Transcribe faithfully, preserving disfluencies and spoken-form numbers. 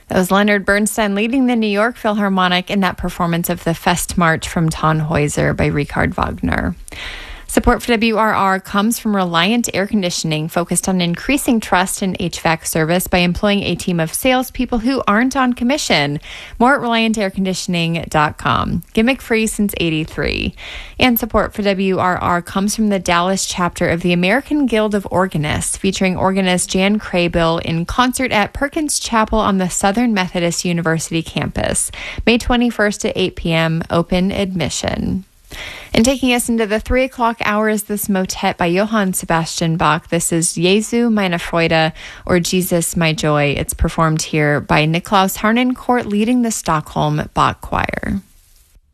That was Leonard Bernstein leading the New York Philharmonic in that performance of the Festmarch from Tannhäuser by Richard Wagner. Support for W R R comes from Reliant Air Conditioning, focused on increasing trust in H V A C service by employing a team of salespeople who aren't on commission. More at reliant air conditioning dot com. Gimmick free since eighty-three. And support for W R R comes from the Dallas chapter of the American Guild of Organists, featuring organist Jan Craybill in concert at Perkins Chapel on the Southern Methodist University campus. May twenty-first at eight p.m., open admission. And taking us into the three o'clock hour is this motet by Johann Sebastian Bach. This is Jesu meine Freude, or Jesus my Joy. It's performed here by Niklaus Harnoncourt leading the Stockholm Bach Choir.